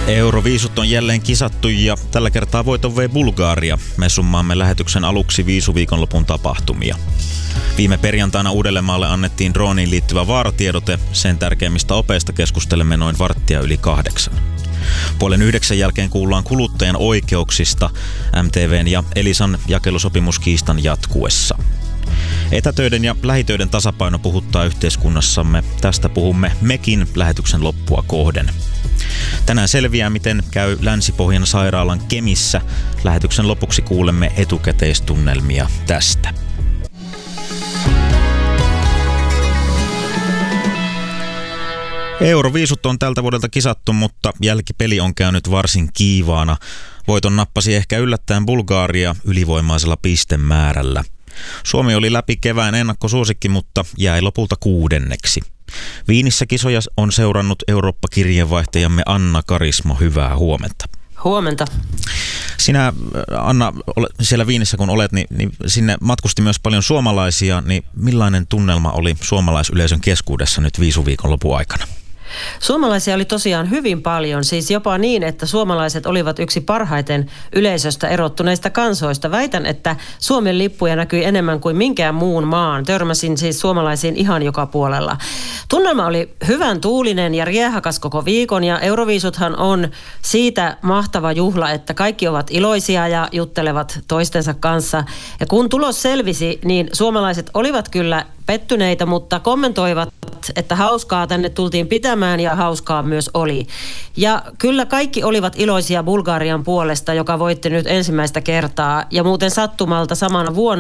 Euroviisut on jälleen kisattu ja tällä kertaa voiton vei Bulgaria. Me summaamme lähetyksen aluksi viisuviikonlopun tapahtumia. Viime perjantaina Uudellemaalle annettiin drooniin liittyvä vaaratiedote. Sen tärkeimmistä opeista keskustelemme noin 8:15. 8:30 jälkeen kuullaan kuluttajan oikeuksista MTVn ja Elisan jakelusopimuskiistan jatkuessa. Etätöiden ja lähitöiden tasapaino puhuttaa yhteiskunnassamme. Tästä puhumme mekin lähetyksen loppua kohden. Tänään selviää, miten käy Länsi-Pohjan sairaalan Kemissä. Lähetyksen lopuksi kuulemme etukäteistunnelmia tästä. Euroviisut on tältä vuodelta kisattu, mutta jälkipeli on käynyt varsin kiivaana. Voiton nappasi ehkä yllättäen Bulgaria ylivoimaisella pistemäärällä. Suomi oli läpi kevään ennakkosuosikki, mutta jäi lopulta 6. Viinissä kisoja on seurannut Eurooppa-kirjeenvaihtajamme Anna Karismo. Hyvää huomenta. Huomenta. Sinä, Anna, siellä Viinissä kun olet, niin sinne matkusti myös paljon suomalaisia, niin millainen tunnelma oli suomalaisyleisön keskuudessa nyt viisuviikonlopun aikana? Suomalaisia oli tosiaan hyvin paljon, siis jopa niin, että suomalaiset olivat yksi parhaiten yleisöstä erottuneista kansoista. Väitän, että Suomen lippuja näkyi enemmän kuin minkään muun maan. Törmäsin siis suomalaisiin ihan joka puolella. Tunnelma oli hyvän tuulinen ja riehakas koko viikon, ja Euroviisuthan on siitä mahtava juhla, että kaikki ovat iloisia ja juttelevat toistensa kanssa. Ja kun tulos selvisi, niin suomalaiset olivat kyllä pettyneitä, mutta kommentoivat, että hauskaa tänne tultiin pitämään ja hauskaa myös oli. Ja kyllä kaikki olivat iloisia Bulgarian puolesta, joka voitti nyt ensimmäistä kertaa. Ja muuten sattumalta samana vuonna